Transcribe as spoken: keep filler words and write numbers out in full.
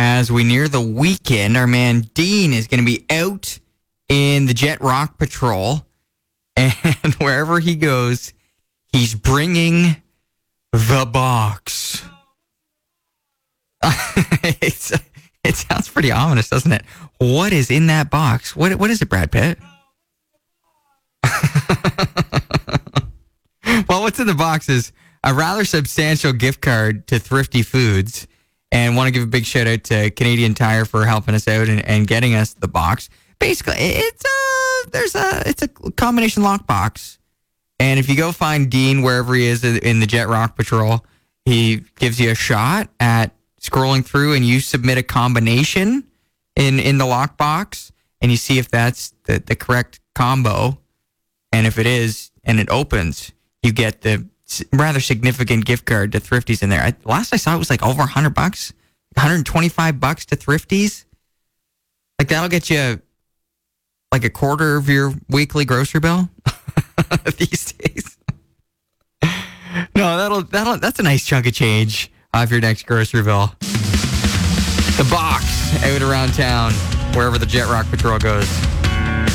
as we near the weekend. Our man Dean is going to be out in the Jet Rock Patrol, and wherever he goes, he's bringing the box. it's, it sounds pretty ominous, doesn't it? What is in that box? What What is it, Brad Pitt? Well, what's in the box is a rather substantial gift card to Thrifty Foods. And want to give a big shout out to Canadian Tire for helping us out and, and getting us the box. Basically, it's a, there's a, it's a combination lock box. And if you go find Dean wherever he is in the Jet Rock Patrol, he gives you a shot at scrolling through, and you submit a combination in, in the lock box, and you see if that's the, the correct combo. And if it is, and it opens, you get the rather significant gift card to Thrifties in there. I, last I saw it was like over one hundred bucks, one hundred twenty-five bucks to Thrifties. Like that'll get you like a quarter of your weekly grocery bill these days. No, that'll that'll that's a nice chunk of change off your next grocery bill. The box out around town, wherever the Jet Rock Patrol goes.